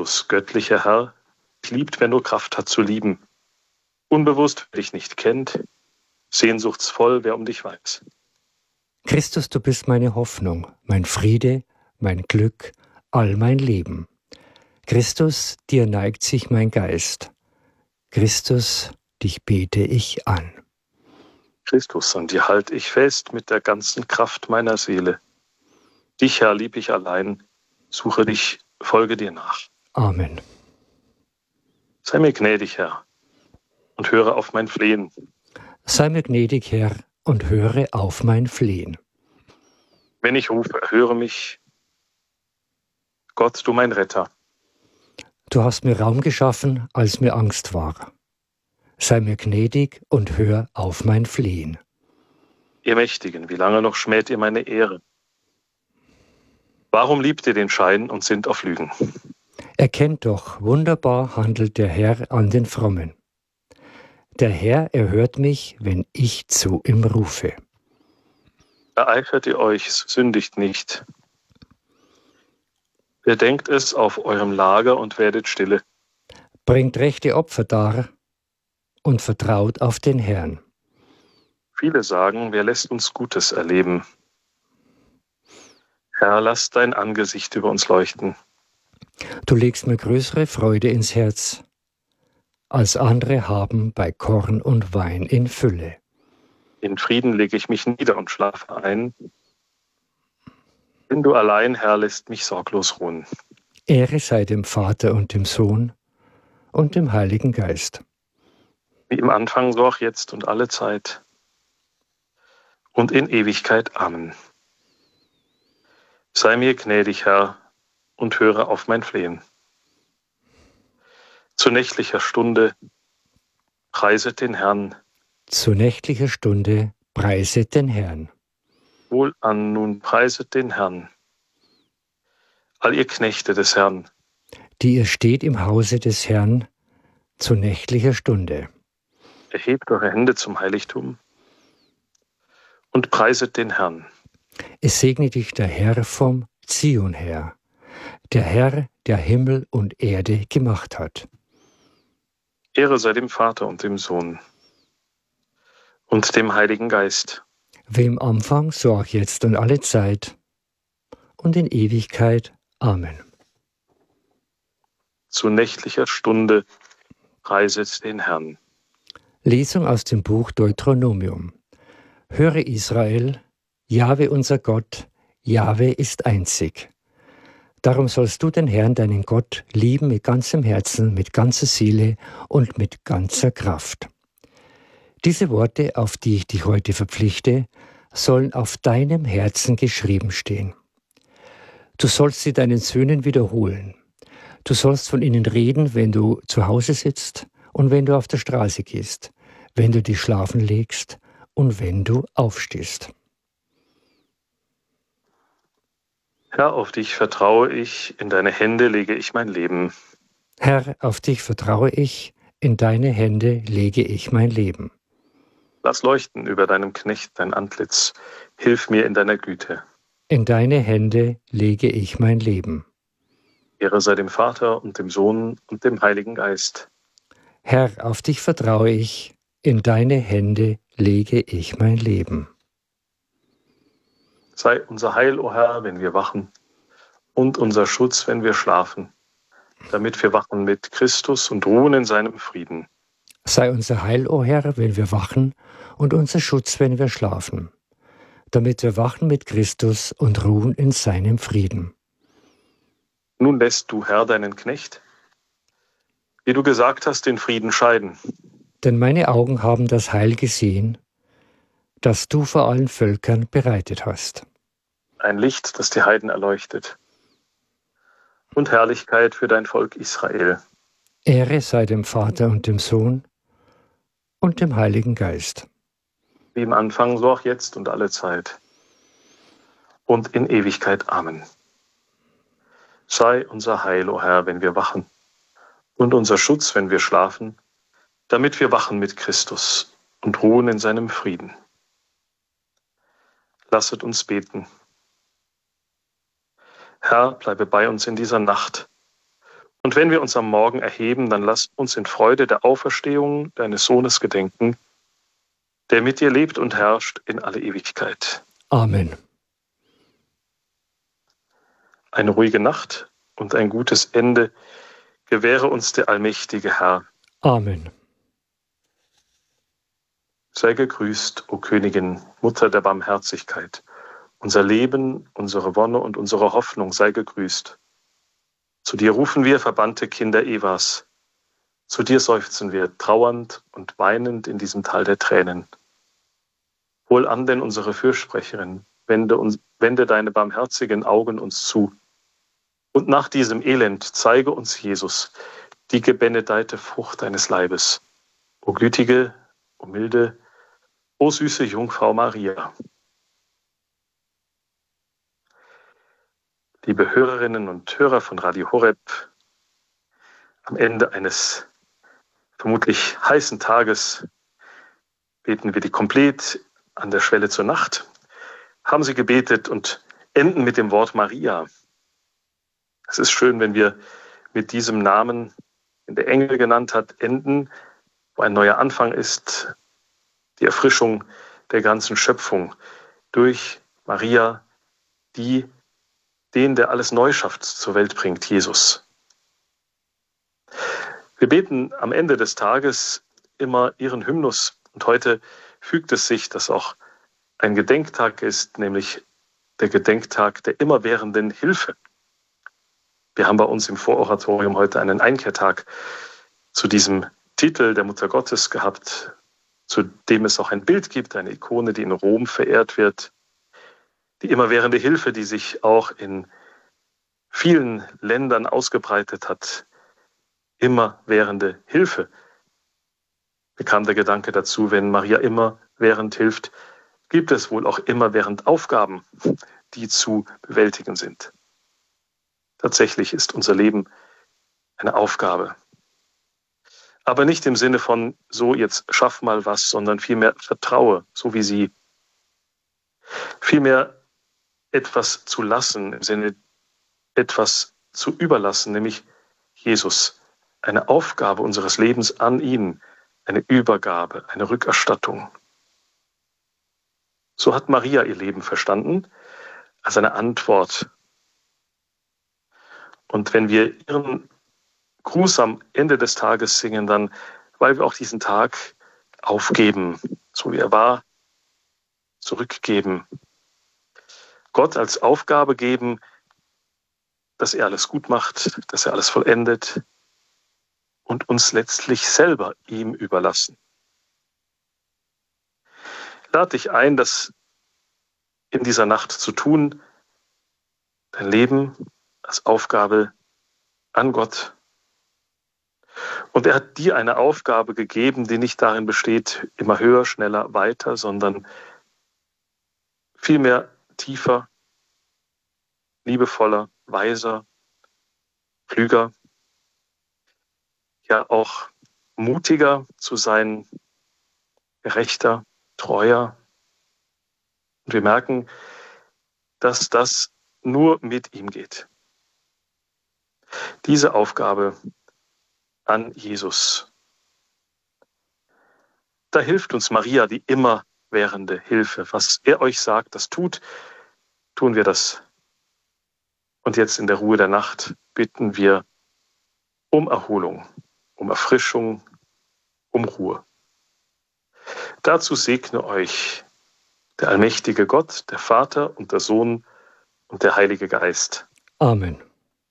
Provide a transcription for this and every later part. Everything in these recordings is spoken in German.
Christus, göttlicher Herr, liebt, wer nur Kraft hat zu lieben. Unbewusst, wer dich nicht kennt, sehnsuchtsvoll, wer um dich weiß. Christus, du bist meine Hoffnung, mein Friede, mein Glück, all mein Leben. Christus, dir neigt sich mein Geist. Christus, dich bete ich an. Christus, an dir halt ich fest mit der ganzen Kraft meiner Seele. Dich, Herr, lieb ich allein, suche dich, folge dir nach. Amen. Sei mir gnädig, Herr, und höre auf mein Flehen. Sei mir gnädig, Herr, und höre auf mein Flehen. Wenn ich rufe, erhöre mich. Gott, du mein Retter. Du hast mir Raum geschaffen, als mir Angst war. Sei mir gnädig und hör auf mein Flehen. Ihr Mächtigen, wie lange noch schmäht ihr meine Ehre? Warum liebt ihr den Schein und sinnt auf Lügen? Erkennt doch, wunderbar handelt der Herr an den Frommen. Der Herr erhört mich, wenn ich zu ihm rufe. Ereifert ihr euch, sündigt nicht. Bedenkt es auf eurem Lager und werdet stille. Bringt rechte Opfer dar und vertraut auf den Herrn. Viele sagen, wer lässt uns Gutes erleben? Herr, lass dein Angesicht über uns leuchten. Du legst mir größere Freude ins Herz, als andere haben bei Korn und Wein in Fülle. In Frieden lege ich mich nieder und schlafe ein. Denn du allein, Herr, lässt mich sorglos ruhen. Ehre sei dem Vater und dem Sohn und dem Heiligen Geist. Wie im Anfang, so auch jetzt und alle Zeit. Und in Ewigkeit. Amen. Sei mir gnädig, Herr, und höre auf mein Flehen. Zu nächtlicher Stunde preiset den Herrn. Zu nächtlicher Stunde preiset den Herrn. Wohlan, nun preiset den Herrn. All ihr Knechte des Herrn, die ihr steht im Hause des Herrn zu nächtlicher Stunde. erhebt eure Hände zum Heiligtum und preiset den Herrn. Es segne dich der Herr vom Zion her, der Herr, der Himmel und Erde gemacht hat. Ehre sei dem Vater und dem Sohn und dem Heiligen Geist. Wie im Anfang, so auch jetzt und alle Zeit und in Ewigkeit. Amen. Zu nächtlicher Stunde preiset den Herrn. Lesung aus dem Buch Deuteronomium. Höre Israel, Jahwe unser Gott, Jahwe ist einzig. Darum sollst du den Herrn, deinen Gott, lieben mit ganzem Herzen, mit ganzer Seele und mit ganzer Kraft. Diese Worte, auf die ich dich heute verpflichte, sollen auf deinem Herzen geschrieben stehen. Du sollst sie deinen Söhnen wiederholen. Du sollst von ihnen reden, wenn du zu Hause sitzt und wenn du auf der Straße gehst, wenn du dich schlafen legst und wenn du aufstehst. Herr, auf dich vertraue ich, in deine Hände lege ich mein Leben. Herr, auf dich vertraue ich, in deine Hände lege ich mein Leben. Lass leuchten über deinem Knecht dein Antlitz, hilf mir in deiner Güte. In deine Hände lege ich mein Leben. Ehre sei dem Vater und dem Sohn und dem Heiligen Geist. Herr, auf dich vertraue ich, in deine Hände lege ich mein Leben. Sei unser Heil, o Herr, wenn wir wachen, und unser Schutz, wenn wir schlafen, damit wir wachen mit Christus und ruhen in seinem Frieden. Sei unser Heil, o Herr, wenn wir wachen, und unser Schutz, wenn wir schlafen, damit wir wachen mit Christus und ruhen in seinem Frieden. Nun lässt du, Herr, deinen Knecht, wie du gesagt hast, den Frieden scheiden. Denn meine Augen haben das Heil gesehen, das du vor allen Völkern bereitet hast. Ein Licht, das die Heiden erleuchtet. Und Herrlichkeit für dein Volk Israel. Ehre sei dem Vater und dem Sohn und dem Heiligen Geist. Wie im Anfang, so auch jetzt und alle Zeit. Und in Ewigkeit. Amen. Sei unser Heil, o Herr, wenn wir wachen, und unser Schutz, wenn wir schlafen, damit wir wachen mit Christus und ruhen in seinem Frieden. Lasset uns beten. Herr, bleibe bei uns in dieser Nacht Und wenn wir uns am Morgen erheben, dann lass uns in Freude der Auferstehung deines Sohnes gedenken, der mit dir lebt und herrscht in alle Ewigkeit. Amen. Eine ruhige Nacht und ein gutes Ende gewähre uns der allmächtige Herr. Amen. Sei gegrüßt, o Königin, Mutter der Barmherzigkeit. Unser Leben, unsere Wonne und unsere Hoffnung sei gegrüßt. Zu dir rufen wir, verbannte Kinder Evas. Zu dir seufzen wir, trauernd und weinend in diesem Tal der Tränen. Wohlan denn unsere Fürsprecherin, wende deine barmherzigen Augen uns zu. Und nach diesem Elend zeige uns Jesus, die gebenedeite Frucht deines Leibes. O gütige, o milde, o süße Jungfrau Maria. Liebe Hörerinnen und Hörer von Radio Horeb, am Ende eines vermutlich heißen Tages beten wir die Komplett an der Schwelle zur Nacht, haben sie gebetet und enden mit dem Wort Maria. Es ist schön, wenn wir mit diesem Namen, den der Engel genannt hat, enden, wo ein neuer Anfang ist, die Erfrischung der ganzen Schöpfung durch Maria, der alles neu schafft, zur Welt bringt, Jesus. Wir beten am Ende des Tages immer ihren Hymnus und heute fügt es sich, dass auch ein Gedenktag ist, nämlich der Gedenktag der immerwährenden Hilfe. Wir haben bei uns im Vororatorium heute einen Einkehrtag zu diesem Titel der Mutter Gottes gehabt, zu dem es auch ein Bild gibt, eine Ikone, die in Rom verehrt wird. Die immerwährende Hilfe, die sich auch in vielen Ländern ausgebreitet hat. Immerwährende Hilfe. Mir kam der Gedanke dazu, wenn Maria immerwährend hilft, gibt es wohl auch immerwährend Aufgaben, die zu bewältigen sind. Tatsächlich ist unser Leben eine Aufgabe. Aber nicht im Sinne von, so jetzt schaff mal was, sondern vielmehr vertraue, so wie sie. Vielmehr etwas zu lassen, im Sinne etwas zu überlassen, nämlich Jesus. Eine Aufgabe unseres Lebens an ihn, eine Übergabe, eine Rückerstattung. So hat Maria ihr Leben verstanden, als eine Antwort. Und wenn wir ihren Gruß am Ende des Tages singen, dann, weil wir auch diesen Tag aufgeben, so wie er war, zurückgeben. Gott als Aufgabe geben, dass er alles gut macht, dass er alles vollendet und uns letztlich selber ihm überlassen. Lade dich ein, das in dieser Nacht zu tun, dein Leben als Aufgabe an Gott. Und er hat dir eine Aufgabe gegeben, die nicht darin besteht, immer höher, schneller, weiter, sondern vielmehr tiefer, liebevoller, weiser, klüger, ja auch mutiger zu sein, gerechter, treuer. Und wir merken, dass das nur mit ihm geht. Diese Aufgabe an Jesus. Da hilft uns Maria, die immerwährende Hilfe. Was er euch sagt, das tun wir das. Und jetzt in der Ruhe der Nacht bitten wir um Erholung, um Erfrischung, um Ruhe. Dazu segne euch der allmächtige Gott, der Vater und der Sohn und der Heilige Geist. Amen.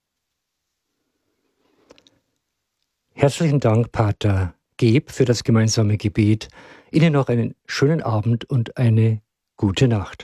Herzlichen Dank, Pater Geb, für das gemeinsame Gebet. Ihnen noch einen schönen Abend und eine gute Nacht.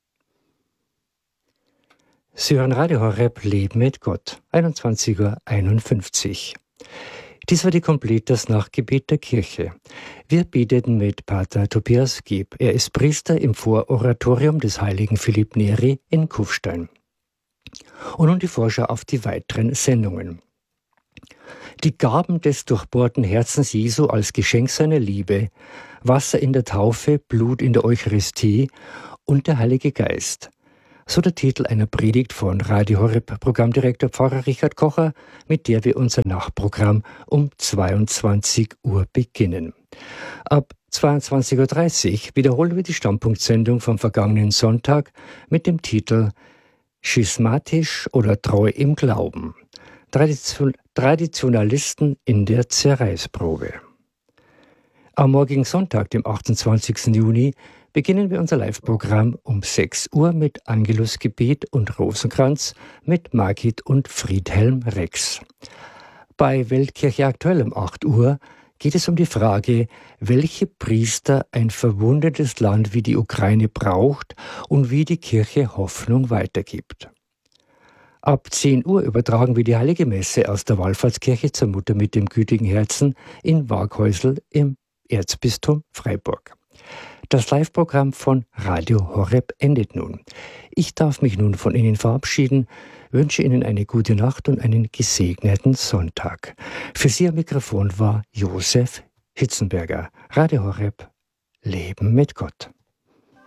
Sie hören Radio Horeb Leben mit Gott, 21:51 Uhr. Dies war die Komplett, das Nachtgebet der Kirche. Wir beteten mit Pater Tobias Geb. Er ist Priester im Vororatorium des heiligen Philipp Neri in Kufstein. Und nun die Vorschau auf die weiteren Sendungen. Die Gaben des durchbohrten Herzens Jesu als Geschenk seiner Liebe, Wasser in der Taufe, Blut in der Eucharistie und der Heilige Geist. So der Titel einer Predigt von Radio Horeb Programmdirektor Pfarrer Richard Kocher, mit der wir unser Nachtprogramm um 22 Uhr beginnen. Ab 22.30 Uhr wiederholen wir die Standpunktsendung vom vergangenen Sonntag mit dem Titel Schismatisch oder treu im Glauben. Traditionalisten in der Zerreißprobe. Am morgigen Sonntag, dem 28. Juni, beginnen wir unser Live-Programm um 6 Uhr mit Angelusgebet und Rosenkranz mit Margit und Friedhelm Rex. Bei Weltkirche aktuell um 8 Uhr geht es um die Frage, welche Priester ein verwundetes Land wie die Ukraine braucht und wie die Kirche Hoffnung weitergibt. Ab 10 Uhr übertragen wir die Heilige Messe aus der Wallfahrtskirche zur Mutter mit dem gütigen Herzen in Waghäusel im Erzbistum Freiburg. Das Live-Programm von Radio Horeb endet nun. Ich darf mich nun von Ihnen verabschieden, wünsche Ihnen eine gute Nacht und einen gesegneten Sonntag. Für Sie am Mikrofon war Josef Hitzenberger. Radio Horeb, Leben mit Gott.